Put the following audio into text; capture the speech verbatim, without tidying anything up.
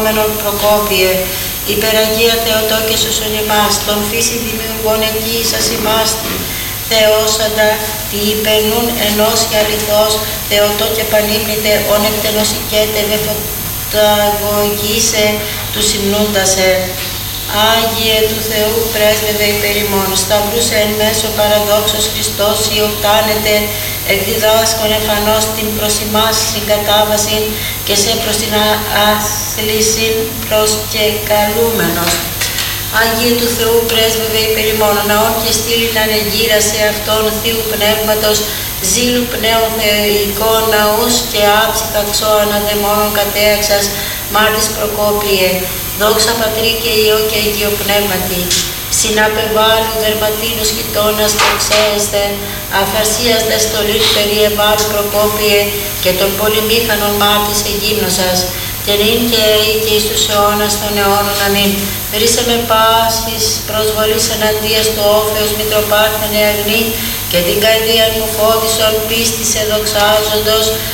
λεγόμενον Προκόπιε, υπεραγία Θεοτό και σωσον ημάς, τον φύση δημιουργών εγγύησας ημάς, Θεόσαντα, τι υπερνούν ενός και αληθώς, Θεοτό και πανύπνητε, ον εκτενωσικέτε, δε φωταγωγήσε, του συμνούντασε. Άγιε του Θεού πρέσβευε υπέρ ημών, σταυρούς εν μέσω παραδόξος Χριστός ιοπτάνετε, εκδιδάσκον εμφανώς την προς ημάς συγκατάβασιν και σε προς την άθλησιν προσκεκαλούμενος. Άγιε του Θεού πρέσβευε υπέρ ημών, ναόν και στήλην ανεγείρα σε αυτόν Θείου Πνεύματος, ζήλου πνεύων θεϊκών ναούς και άψυχα ξώανα δαιμόνων κατέαξας, μάρτης Προκόπιε, δόξα Πατρί και Υιό και Αγίο Πνεύματι, συναπεβάλλου δερματίνους χιτώνας το ξέρεστε, αφαρσίας δε στολήν περί ευάλου Προκόπιε και των πολυμήχανων μάρτης εγύμνωσας, και νυν και ει και εις τους αιώνας των αιώνων. Αμήν. Μερίσε με πάσχης προσβολής εναντίας του όφεως Μητροπάρχανε αγνή και την καρδία μου φώτισον πίστης εδοξάζοντος